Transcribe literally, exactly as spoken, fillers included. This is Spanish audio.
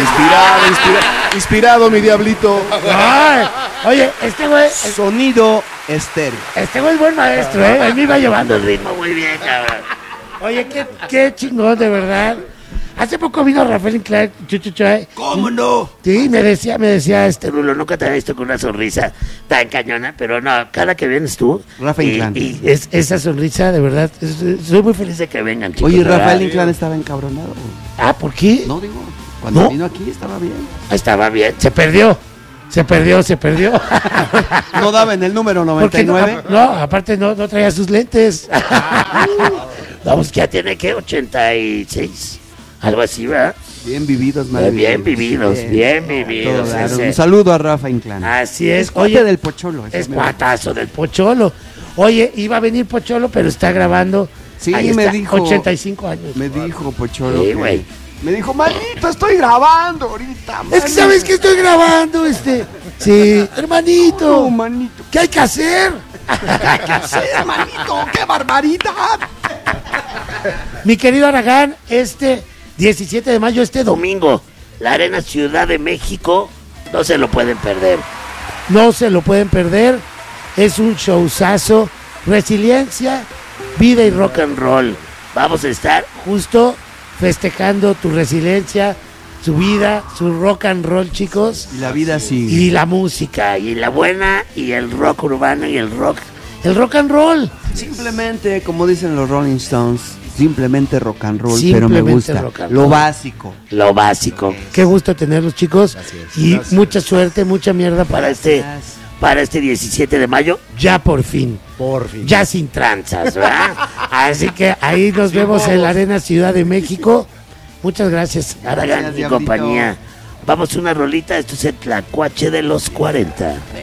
Inspirado, inspirado, inspirado, mi diablito. Ay, oye, este güey, Sonido estéreo. este güey es buen maestro, ¿eh? A mí me va llevando el ritmo muy bien, cabrón. Oye, qué, qué chingón, de verdad. Hace poco vino Rafael Inclán, chuchucho, ¿eh? ¿Cómo no? Sí, me decía, me decía, este Rulo, nunca te había visto con una sonrisa tan cañona, pero no, cada que vienes tú. Rafael y, Inclán. y es, esa sonrisa, de verdad, es- es- soy muy feliz de que vengan, chicos. Oye, de verdad. Rafael Inclán estaba encabronado. Ah, ¿por qué? No, digo, cuando ¿No? vino aquí estaba bien. Estaba bien, se perdió, se perdió, se perdió. No daba en el número noventa Porque y no, nueve. a- no, aparte no, no traía sus lentes. Vamos, que ya tiene que ochenta y seis, algo así, ¿verdad? Bien vividos, Bien, madre. bien vividos, bien vividos. Todo claro. ese. Un saludo a Rafa Inclán. Así es. Es cuate Oye, del Pocholo. ese es mero. cuatazo del Pocholo. Oye, iba a venir Pocholo, pero está grabando. Sí, Ahí me está, dijo. ochenta y cinco años. Me dijo Pocholo. Sí, que- güey. Me dijo, manito, estoy grabando ahorita. Es que sabes que estoy grabando, este. Sí, hermanito. No, manito. ¿Qué hay que hacer? ¿Qué hacer, manito? ¡Qué barbaridad! Mi querido Aragán, este diecisiete de mayo, este domingo, la Arena Ciudad de México, no se lo pueden perder. No se lo pueden perder. Es un showzazo. Resiliencia, vida y rock and roll. Vamos a estar justo festejando tu resiliencia, su vida, su rock and roll, chicos. Y la vida sigue. Y la música, y la buena, y el rock urbano, y el rock, el rock and roll. Simplemente, como dicen los Rolling Stones, simplemente rock and roll, pero me Simplemente gusta. rock and Lo roll. básico. Lo básico. Qué gusto tenerlos, chicos. Y mucha suerte, mucha mierda para este, Gracias. para este diecisiete de mayo. Ya por fin. Por fin. Ya sin tranzas, ¿verdad? Así que ahí nos vemos en la Arena Ciudad de México. Muchas gracias, Aragán y Diablito. compañía. Vamos una rolita. Esto es el Tlacuache de los cuarenta.